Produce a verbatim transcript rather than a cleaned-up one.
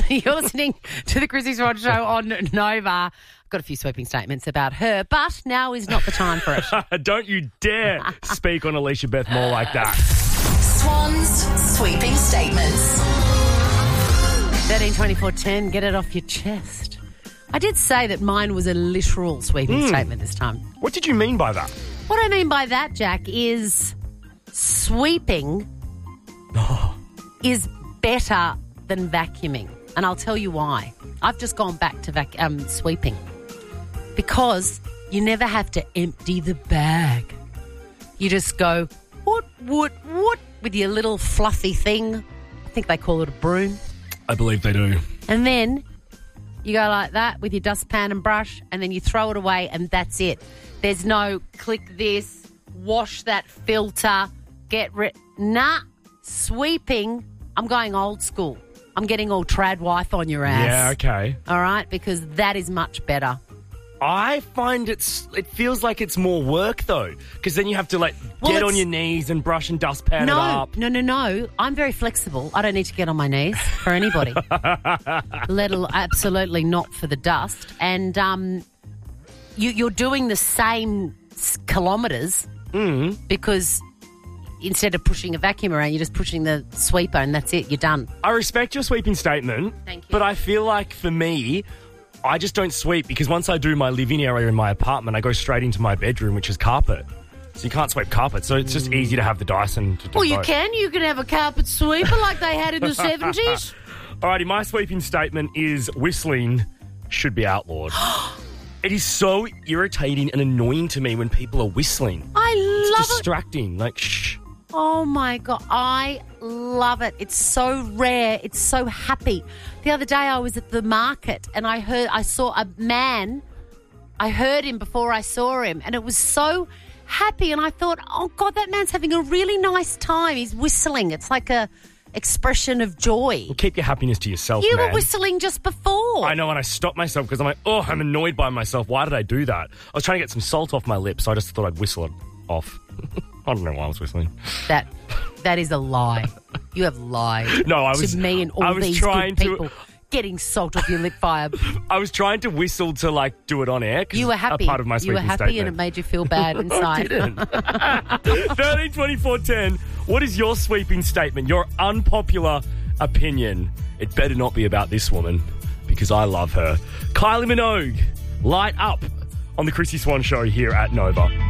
You're listening to the Chrissy Swan Show on Nova. I've got a few sweeping statements about her, but now is not the time for it. Don't you dare speak on Alicia Beth Moore like that. Swan's sweeping statements. thirteen twenty-four ten, get it off your chest. I did say that mine was a literal sweeping mm. statement this time. What did you mean by that? What I mean by that, Jack, is sweeping oh. is better than vacuuming. And I'll tell you why. I've just gone back to vac- um, sweeping because you never have to empty the bag. You just go, woot, woot, woot, with your little fluffy thing. I think they call it a broom. I believe they do. And then you go like that with your dustpan and brush, and then you throw it away, and that's it. There's no click this, wash that filter, get rid. Nah, sweeping, I'm going old school. I'm getting all trad wife on your ass. Yeah, okay. All right, because that is much better. I find it's it feels like it's more work though, because then you have to like well, get on your knees and brush and dustpan no, it up. No, no, no. I'm very flexible. I don't need to get on my knees for anybody. Let alone, absolutely not for the dust. And um, you, you're doing the same kilometres mm. because instead of pushing a vacuum around, you're just pushing the sweeper and that's it. You're done. I respect your sweeping statement. Thank you. But I feel like for me, I just don't sweep because once I do my living area in my apartment, I go straight into my bedroom, which is carpet. So you can't sweep carpet. So it's just easy to have the Dyson to do Well, you both. can. You can have a carpet sweeper like they had in the seventies. Alrighty, my sweeping statement is whistling should be outlawed. It is so irritating and annoying to me when people are whistling. I love it's distracting. It. Like, shh. Oh, my God. I love it. It's so rare. It's so happy. The other day I was at the market and I heard, I saw a man. I heard him before I saw him and it was so happy. And I thought, oh, God, that man's having a really nice time. He's whistling. It's like a expression of joy. Well, keep your happiness to yourself, You man. were whistling just before. I know, and I stopped myself because I'm like, oh, I'm annoyed by myself. Why did I do that? I was trying to get some salt off my lips, so I just thought I'd whistle it off. I don't know why I was whistling. That that is a lie. You have lied. No, I was to me and all I was these trying good people to, getting salt off your lip fire. I was trying to whistle to like do it on air. You were happy. A part of my you were happy, statement. and it made you feel bad inside. I didn't. thirteen twenty-four ten. What is your sweeping statement? Your unpopular opinion? It better not be about this woman because I love her. Kylie Minogue, light up on the Chrissy Swan Show here at Nova.